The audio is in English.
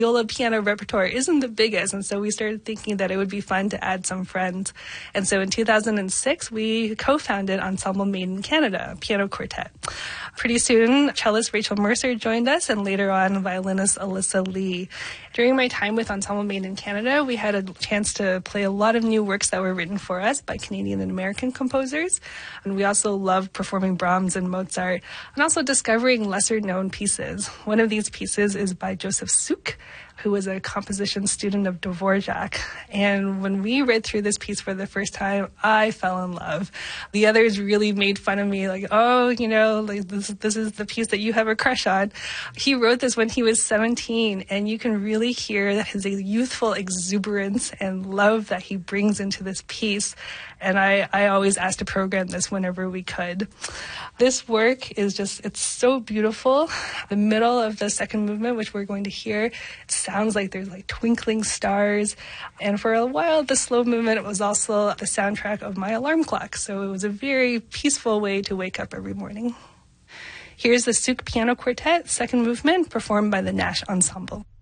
viola piano repertoire isn't the biggest, and so we started thinking that it would be fun to add some friends. And so in 2006, we co-founded Ensemble Made in Canada, a piano quartet. Pretty soon, cellist Rachel Mercer joined us, and later on, violinist Alyssa Lee. During my time with Ensemble Made in Canada, we had a chance to play a lot of new works that were written for us by Canadian and American composers. And we also loved performing Brahms and Mozart, and also discovering lesser-known pieces. One of these pieces is by Joseph Suk, who was a composition student of Dvorak. And when we read through this piece for the first time, I fell in love. The others really made fun of me, like, oh, like this is the piece that you have a crush on. He wrote this when he was 17, and you can really hear his youthful exuberance and love that he brings into this piece. And I always asked to program this whenever we could. This work is it's so beautiful. The middle of the second movement, which we're going to hear, it sounds like there's like twinkling stars. And for a while, the slow movement was also the soundtrack of my alarm clock. So it was a very peaceful way to wake up every morning. Here's the Suk Piano Quartet, second movement, performed by the Nash Ensemble.